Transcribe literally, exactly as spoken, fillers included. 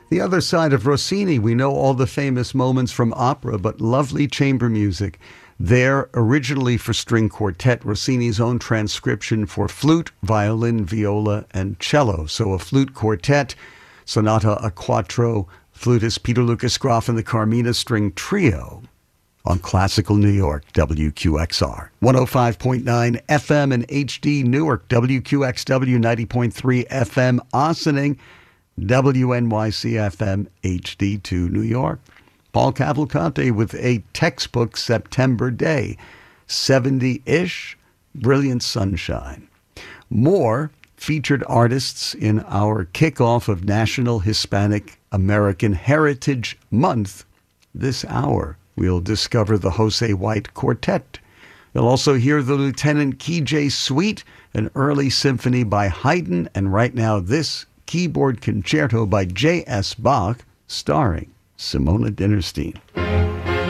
The other side of Rossini, we know all the famous moments from opera, but lovely chamber music. There, originally for string quartet, Rossini's own transcription for flute, violin, viola, and cello. So a flute quartet, sonata a quattro, flutist Peter Lucas Graf and the Carmina String Trio on Classical New York, W Q X R. one oh five point nine F M and H D Newark, W Q X W ninety point three F M Ossining, W N Y C F M H D two New York. Paul Cavalcante with a textbook September day. seventy-ish, brilliant sunshine. More featured artists in our kickoff of National Hispanic American Heritage Month. This hour, we'll discover the Jose White Quartet. You'll also hear the Lieutenant Key J Suite, an early symphony by Haydn, and right now this keyboard concerto by J S Bach, starring Simona Dinnerstein.